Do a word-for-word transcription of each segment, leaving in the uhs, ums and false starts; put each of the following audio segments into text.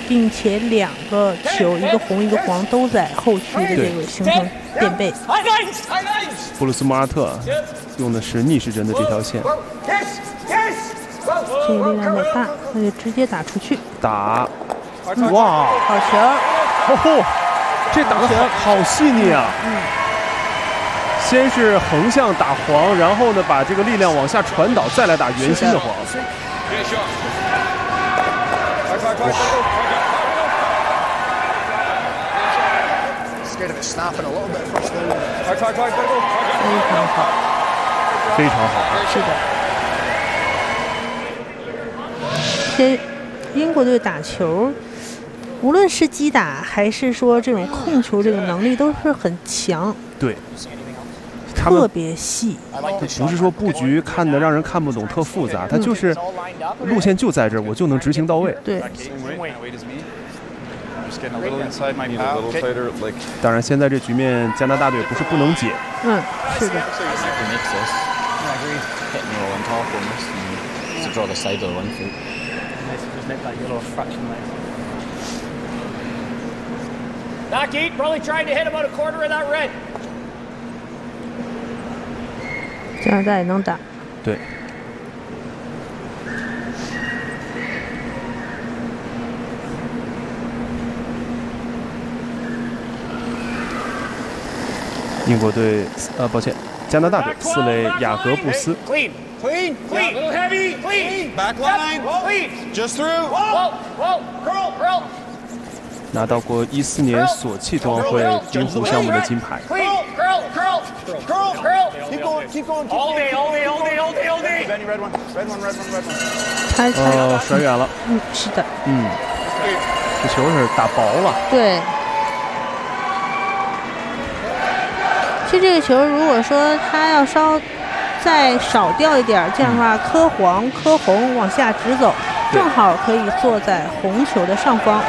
并且两个球，一个红一个黄，都在后区的这个形成垫背。 布鲁斯莫阿特用的是逆时针的这条线， 这个力量有点大，那就直接打出去。 打，嗯、哇， 好球！ 哦吼，这打的好好细腻啊！ 嗯， 先是横向打黄，然后呢把这个力量往下传导，再来打圆心的黄。 非常好， 非常好。 是的。这英国队打球，无论是击打还是说这种控球这个能力都是很强。 对。 特别细， 不是说布局看得让人看不懂，特复杂，它就是路线就在这儿，我就能执行到位。 对。 当然，现在这局面加拿大队不是不能解。 嗯，是的。加拿大也能打。 对。英国队，呃，抱歉，加拿大队四垒雅各布斯。 Clean, clean, clean, little heavy, clean, back line, clean, just through, whoa, whoa, curl, curl. 拿到过一四年索契冬奥会冰壶项目的金牌。 Curl, curl, curl, curl, curl. Keep going, keep going, keep going. Hold it, hold it, hold it, hold it, hold it. Benny, red one, red one, red one, red one. 拆拆。 呃，甩远了。 嗯，是的。 嗯，这球是打薄了。 对。其实这个球，如果说他要稍再少掉一点，这样的话，磕黄磕红往下直走，正好可以坐在红球的上方。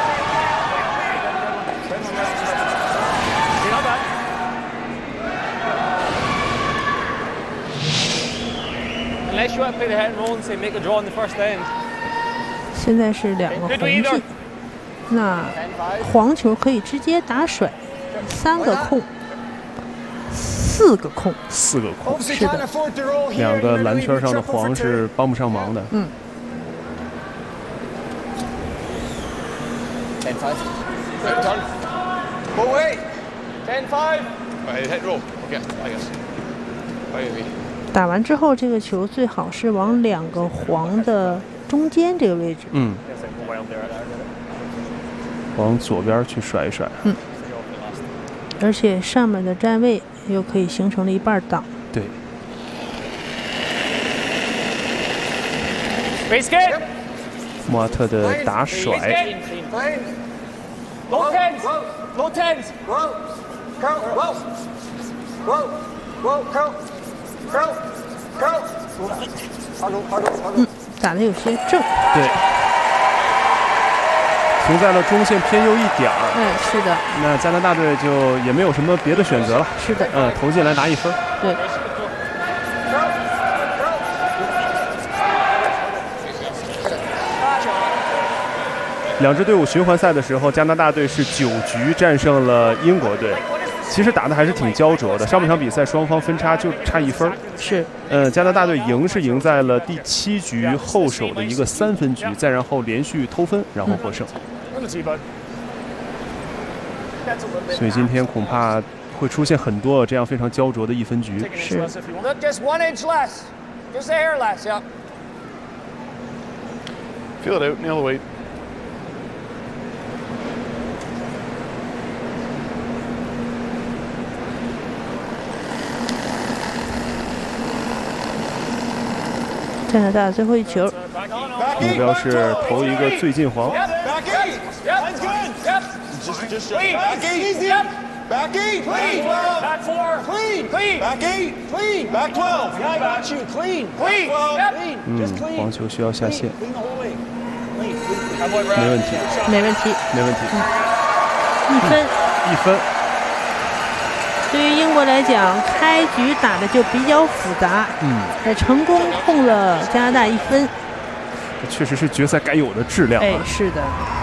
现在是两个红技，那黄球可以直接打甩，三个空。四个空， 四个空， 是的。 两个蓝圈上的黄是帮不上忙的。 嗯。 ten five. Done. Go away. ten five. Hit roll. Okay, I guess. 打完之后，这个球最好是往两个黄的中间这个位置。 嗯。往左边去甩一甩。 嗯。而且上面的站位又可以形成了一半档。 对。莫阿特的打甩。 Low tens, low tens, roll, curl, roll, roll, roll, curl, curl, curl. 嗯，打得有些正。 对。停在了中线偏右一点儿。 嗯，是的。 那加拿大队就也没有什么别的选择了。 是的。 嗯，投进来拿一分。 对。 两支队伍循环赛的时候，加拿大队是九局战胜了英国队，其实打的还是挺焦灼的。上半场比赛双方分差就差一分。 是。 呃，加拿大队赢是赢在了第七局后手的一个三分局，再然后连续偷分，然后获胜。嗯，所以今天恐怕会出现很多这样非常焦灼的一分局。 是。 Feel it out, nail the weight. 加拿大最后一球， 目标是投一个最近黄。 Back eight, clean. Back four, clean. Clean. Back eight, clean. Back twelve. Yeah, I got you. Clean. Clean. Clean. 嗯，黄球需要下线。 没问题。 没问题。 没问题。 一分。 一分。 对于英国来讲，开局打的就比较复杂。 嗯。 也成功控了加拿大一分。 这确实是决赛该有的质量啊。 哎，是的。